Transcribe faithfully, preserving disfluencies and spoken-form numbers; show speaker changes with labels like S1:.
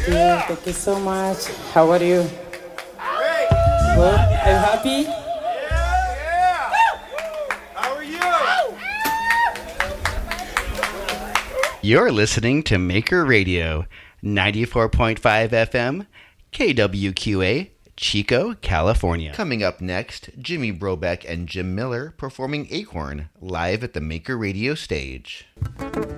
S1: you. Thank you so much. How are you?
S2: Great.
S1: Good? Are you happy?
S2: Yeah. Yeah. How are you?
S3: You're listening to Maker Radio, ninety-four point five F M, K W Q A, Chico, California. Coming up next, Jimmy Brobeck and Jim Miller performing Acorn live at the Maker Radio stage.